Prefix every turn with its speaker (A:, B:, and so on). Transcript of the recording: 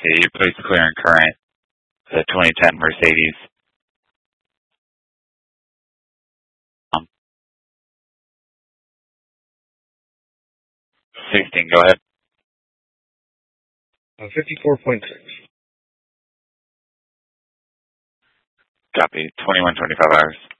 A: Yeah, your plate's clear and current. The 2010 Mercedes. 16, go ahead.
B: 54.6.
A: Copy. 2125 hours.